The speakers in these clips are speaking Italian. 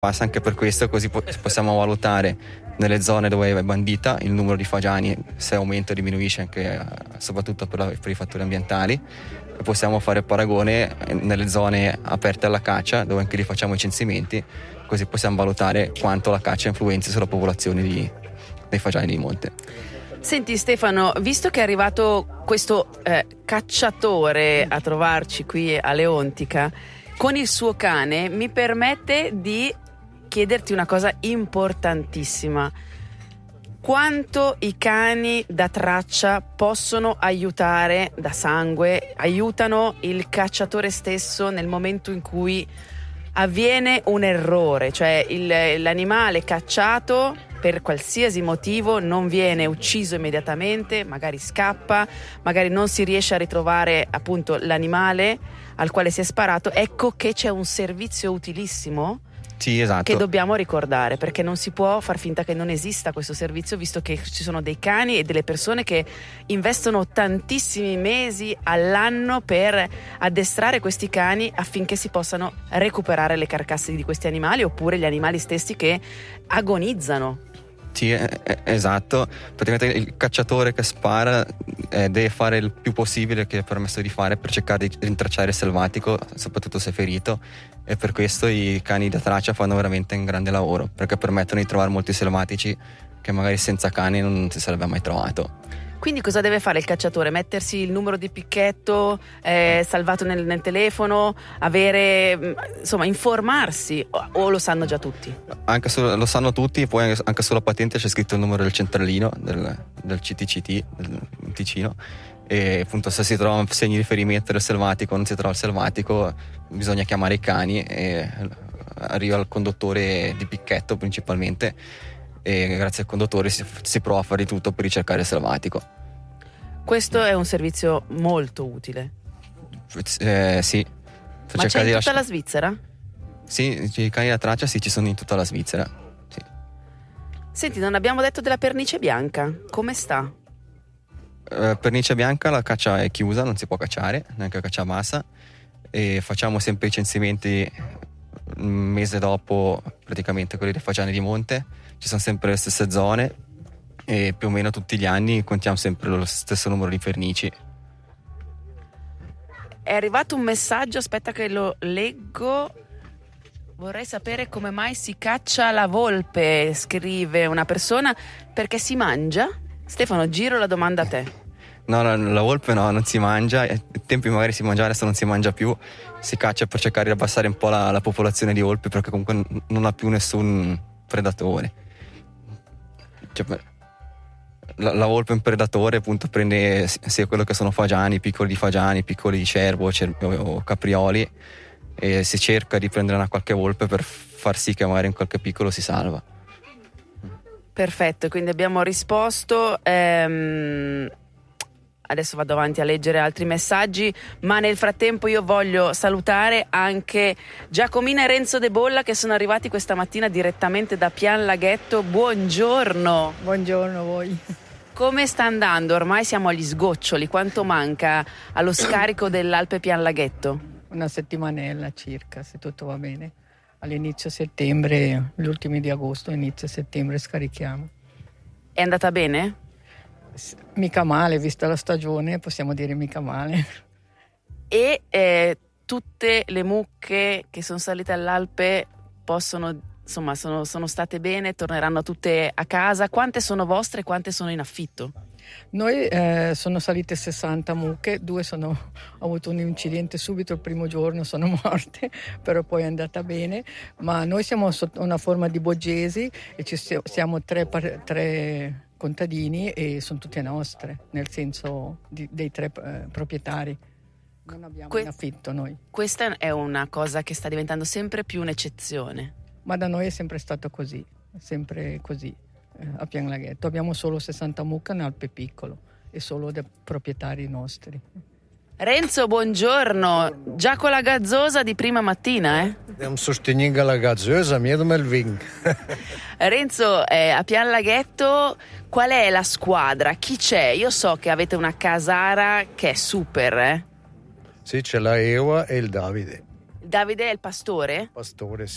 passa anche per questo, così possiamo valutare nelle zone dove è bandita il numero di fagiani, se aumenta o diminuisce, anche soprattutto per i fattori ambientali, e possiamo fare paragone nelle zone aperte alla caccia, dove anche lì facciamo i censimenti, così possiamo valutare quanto la caccia influenzi sulla popolazione dei fagiani di monte. Senti Stefano, visto che è arrivato questo cacciatore a trovarci qui a Leontica con il suo cane, mi permette di chiederti una cosa importantissima: quanto i cani da traccia possono aiutare, da sangue, aiutano il cacciatore stesso nel momento in cui avviene un errore, cioè l'animale cacciato per qualsiasi motivo non viene ucciso immediatamente, magari scappa, magari non si riesce a ritrovare appunto l'animale al quale si è sparato. Ecco che c'è un servizio utilissimo. Sì, esatto. Che dobbiamo ricordare, perché non si può far finta che non esista questo servizio, visto che ci sono dei cani e delle persone che investono tantissimi mesi all'anno per addestrare questi cani affinché si possano recuperare le carcasse di questi animali, oppure gli animali stessi che agonizzano. Sì, esatto. Praticamente il cacciatore che spara deve fare il più possibile che è permesso di fare per cercare di rintracciare il selvatico, soprattutto se ferito, e per questo i cani da traccia fanno veramente un grande lavoro, perché permettono di trovare molti selvatici che magari senza cani non si sarebbe mai trovato. Quindi cosa deve fare il cacciatore? Mettersi il numero di picchetto salvato nel telefono, avere, insomma, informarsi, o lo sanno già tutti? Lo sanno tutti, poi anche sulla patente c'è scritto il numero del centralino del CTCT del Ticino, e appunto se si trovano segni di ferimento del selvatico, non si trova il selvatico, bisogna chiamare i cani e arriva il conduttore di picchetto principalmente, e grazie al conduttore si prova a fare di tutto per ricercare il selvatico. Questo è un servizio molto utile. Sì. Ma c'è in tutta la Svizzera? Sì, i cani da traccia sì, ci sono in tutta la Svizzera. Sì. Senti, non abbiamo detto della pernice bianca, come sta? Pernice bianca, la caccia è chiusa, non si può cacciare, neanche a caccia bassa, e facciamo sempre i censimenti un mese dopo praticamente quelli dei fagiani di monte. Ci sono sempre le stesse zone e più o meno tutti gli anni contiamo sempre lo stesso numero di pernici. È arrivato un messaggio, aspetta che lo leggo. Vorrei sapere come mai si caccia la volpe, scrive una persona, perché si mangia? Stefano, giro la domanda a te. No, la volpe no, non si mangia. Ai tempi magari si mangiava, adesso non si mangia più. Si caccia per cercare di abbassare un po' la popolazione di volpe, perché comunque non ha più nessun predatore. Cioè, la volpe è un predatore, appunto, prende sia quello che sono fagiani, piccoli di cervo o caprioli, e si cerca di prendere una qualche volpe per far sì che magari in qualche piccolo si salva. Perfetto, quindi abbiamo risposto. Adesso vado avanti a leggere altri messaggi, ma nel frattempo io voglio salutare anche Giacomina e Renzo De Bolla, che sono arrivati questa mattina direttamente da Pian Laghetto. Buongiorno. Buongiorno a voi. Come sta andando? Ormai siamo agli sgoccioli. Quanto manca allo scarico dell'Alpe Pian Laghetto? Una settimanella circa, se tutto va bene. All'inizio settembre, gli ultimi di agosto, inizio settembre scarichiamo. È andata bene? Mica male, vista la stagione, possiamo dire mica male. E tutte le mucche che sono salite all'Alpe possono, insomma, sono state bene, torneranno tutte a casa. Quante sono vostre e quante sono in affitto? Noi sono salite 60 mucche, 2 ho avuto un incidente subito il primo giorno, sono morte, però poi è andata bene. Ma noi siamo sotto una forma di boggesi e siamo tre contadini e sono tutte nostre, nel senso dei 3 proprietari. Non abbiamo in affitto noi. Questa è una cosa che sta diventando sempre più un'eccezione. Ma da noi è sempre stato così, sempre così. A Pian Laghetto abbiamo solo 60 mucche in Alpe Piccolo e solo dei proprietari nostri. Renzo, buongiorno. Già con la gazzosa di prima mattina, eh? Abbiamo sostenuto la gazzosa, miedo il vin. Renzo, a Pian Laghetto qual è la squadra? Chi c'è? Io so che avete una casara che è super, eh? Sì, c'è la Ewa e il Davide. Davide è il pastore? Pastore, sì.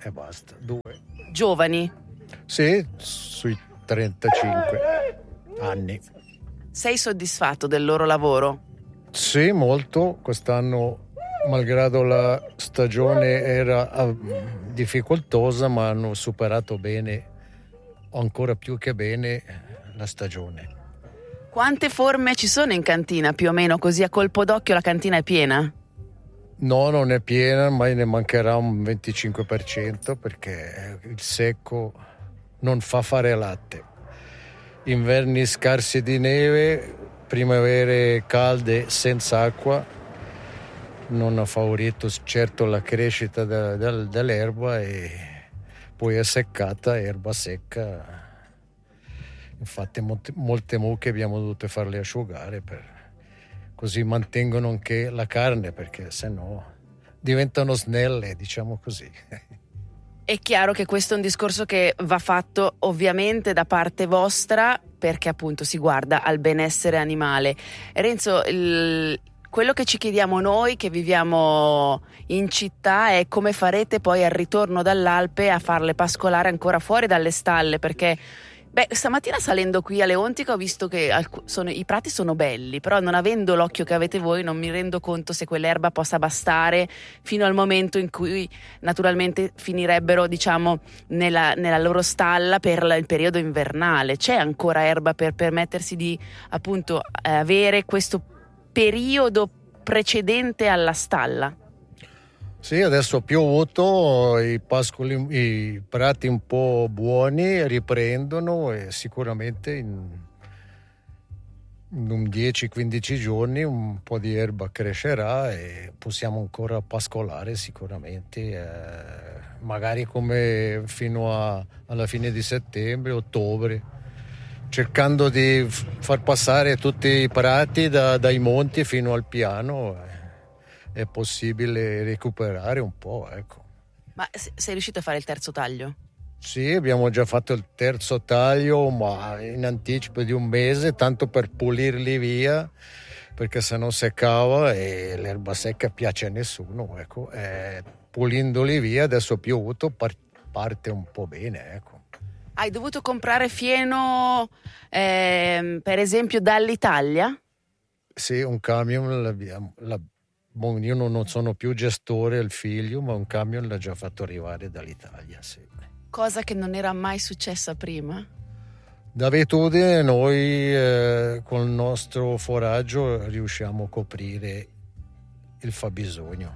e basta. 2. Giovani? Sì, sui 35 anni. Sei soddisfatto del loro lavoro? Sì, molto. Quest'anno, malgrado la stagione era difficoltosa, ma hanno superato bene, ancora più che bene, la stagione. Quante forme ci sono in cantina, più o meno, così a colpo d'occhio la cantina è piena? No, non è piena, ma ne mancherà un 25% perché il secco non fa fare latte. Inverni scarsi di neve, primavere calde senza acqua, non ha favorito certo la crescita dell'erba e poi è seccata, erba secca. Infatti molte mucche abbiamo dovuto farle asciugare così mantengono anche la carne, perché sennò diventano snelle, diciamo così. È chiaro che questo è un discorso che va fatto ovviamente da parte vostra, perché appunto si guarda al benessere animale. Renzo, quello che ci chiediamo noi che viviamo in città è come farete poi al ritorno dall'Alpe a farle pascolare ancora fuori dalle stalle, perché stamattina salendo qui a Leontica ho visto che i prati sono belli, però non avendo l'occhio che avete voi non mi rendo conto se quell'erba possa bastare fino al momento in cui naturalmente finirebbero, diciamo, nella loro stalla per il periodo invernale. C'è ancora erba per permettersi di appunto avere questo periodo precedente alla stalla? Sì, adesso ha piovuto, i prati un po' buoni riprendono e sicuramente in un 10-15 giorni un po' di erba crescerà e possiamo ancora pascolare sicuramente, magari come fino alla fine di settembre, ottobre, cercando di far passare tutti i prati dai monti fino al piano. È possibile recuperare un po', ecco. Ma sei riuscito a fare il terzo taglio? Sì, abbiamo già fatto il terzo taglio, ma in anticipo di un mese, tanto per pulirli via, perché sennò seccava e l'erba secca piace a nessuno, ecco. Pulindoli via, adesso è piovuto, parte un po' bene, ecco. Hai dovuto comprare fieno, per esempio, dall'Italia? Sì, un camion io non sono più gestore, il figlio, ma un camion l'ha già fatto arrivare dall'Italia, sì. Cosa che non era mai successa prima? D'abitudine noi con il nostro foraggio riusciamo a coprire il fabbisogno.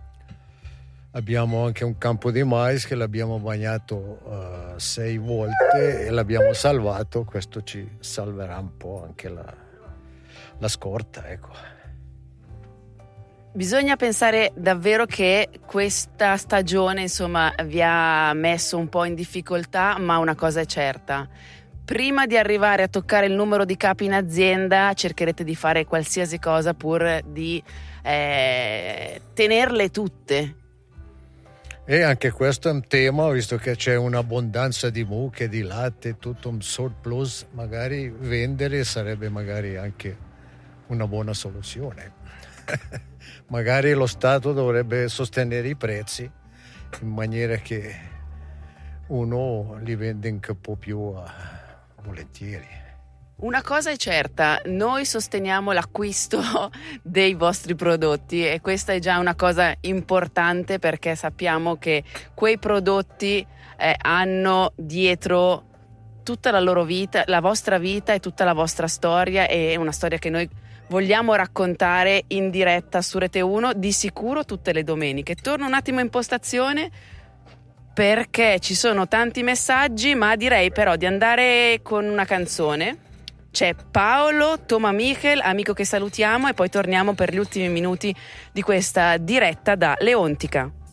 Abbiamo anche un campo di mais che l'abbiamo bagnato 6 volte e l'abbiamo salvato, questo ci salverà un po' anche la scorta, ecco. Bisogna pensare davvero che questa stagione, insomma, vi ha messo un po' in difficoltà, ma una cosa è certa. Prima di arrivare a toccare il numero di capi in azienda, cercherete di fare qualsiasi cosa pur di tenerle tutte. E anche questo è un tema, visto che c'è un'abbondanza di mucche, di latte, tutto un surplus, magari vendere sarebbe magari anche una buona soluzione. Magari lo Stato dovrebbe sostenere i prezzi in maniera che uno li vende un po' più volentieri. Una cosa è certa, noi sosteniamo l'acquisto dei vostri prodotti e questa è già una cosa importante, perché sappiamo che quei prodotti hanno dietro tutta la loro vita, la vostra vita e tutta la vostra storia, e una storia che noi vogliamo raccontare in diretta su Rete 1 di sicuro tutte le domeniche. Torno un attimo in postazione perché ci sono tanti messaggi, ma direi però di andare con una canzone. C'è Paolo Toma Michel, amico che salutiamo, e poi torniamo per gli ultimi minuti di questa diretta da Leontica.